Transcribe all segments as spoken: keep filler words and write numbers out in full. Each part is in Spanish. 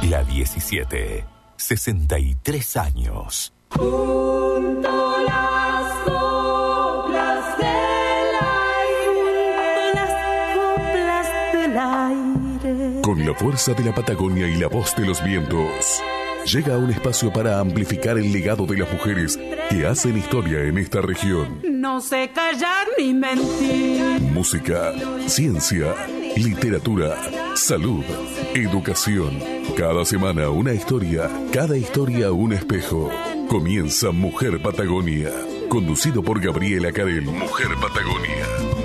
La diecisiete, sesenta y tres años. Junto las coplas del aire, las coplas del aire. Con la fuerza de la Patagonia y la voz de los vientos, llega a un espacio para amplificar el legado de las mujeres que hacen historia en esta región. No sé callar ni mentir. Música, ciencia, literatura, salud, educación. Cada semana una historia, cada historia un espejo. Comienza Mujer Patagonia, conducido por Gabriela Carel. Mujer Patagonia.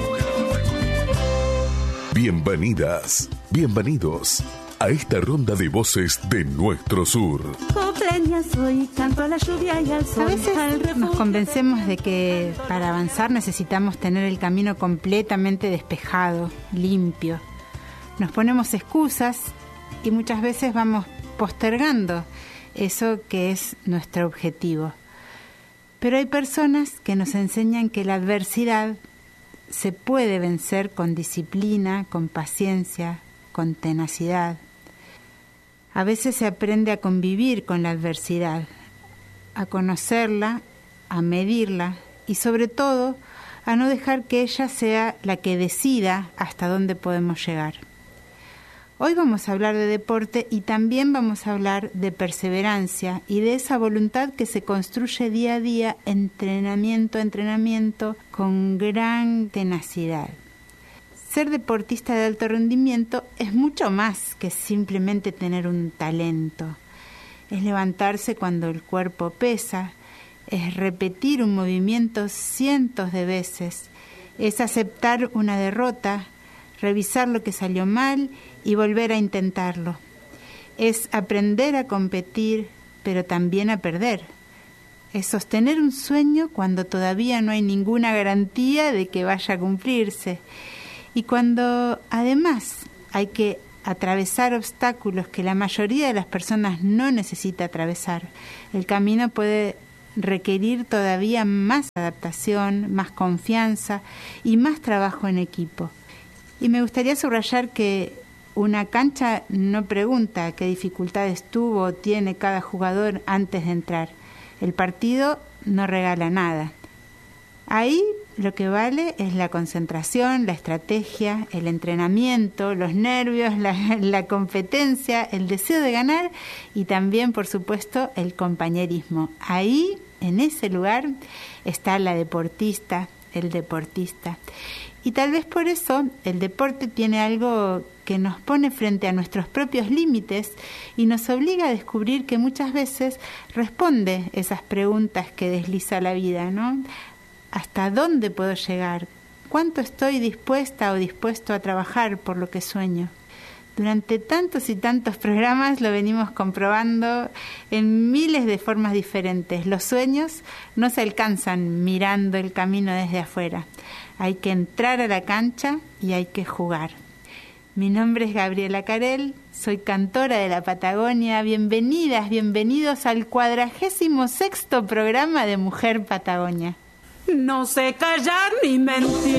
Bienvenidas, bienvenidos a esta ronda de voces de nuestro sur. Copleña soy, canto a la lluvia y al sol. A veces nos convencemos de que para avanzar necesitamos tener el camino completamente despejado, limpio. Nos ponemos excusas y muchas veces vamos postergando eso que es nuestro objetivo. Pero hay personas que nos enseñan que la adversidad se puede vencer con disciplina, con paciencia, con tenacidad. A veces se aprende a convivir con la adversidad, a conocerla, a medirla y sobre todo a no dejar que ella sea la que decida hasta dónde podemos llegar. Hoy vamos a hablar de deporte y también vamos a hablar de perseverancia y de esa voluntad que se construye día a día, entrenamiento a entrenamiento, con gran tenacidad. Ser deportista de alto rendimiento es mucho más que simplemente tener un talento. Es levantarse cuando el cuerpo pesa, es repetir un movimiento cientos de veces, es aceptar una derrota, revisar lo que salió mal y volver a intentarlo. Es aprender a competir, pero también a perder. Es sostener un sueño cuando todavía no hay ninguna garantía de que vaya a cumplirse. Y cuando además hay que atravesar obstáculos que la mayoría de las personas no necesita atravesar, el camino puede requerir todavía más adaptación, más confianza y más trabajo en equipo. Y me gustaría subrayar que una cancha no pregunta qué dificultades tuvo o tiene cada jugador antes de entrar. El partido no regala nada. Ahí lo que vale es la concentración, la estrategia, el entrenamiento, los nervios, la, la competencia, el deseo de ganar y también, por supuesto, el compañerismo. Ahí, en ese lugar, está la deportista, el deportista. Y tal vez por eso el deporte tiene algo que nos pone frente a nuestros propios límites y nos obliga a descubrir que muchas veces responde esas preguntas que desliza la vida, ¿no? ¿Hasta dónde puedo llegar? ¿Cuánto estoy dispuesta o dispuesto a trabajar por lo que sueño? Durante tantos y tantos programas lo venimos comprobando en miles de formas diferentes. Los sueños no se alcanzan mirando el camino desde afuera. Hay que entrar a la cancha y hay que jugar. Mi nombre es Gabriela Carel, soy cantora de la Patagonia. Bienvenidas, bienvenidos al cuadragésimo sexto programa de Mujer Patagonia. No sé callar ni mentir.